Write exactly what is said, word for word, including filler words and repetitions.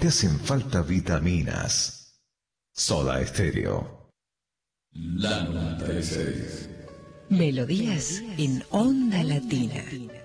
te hacen falta vitaminas. Soda Estéreo. La noventa y seis. Melodías en Onda Latina.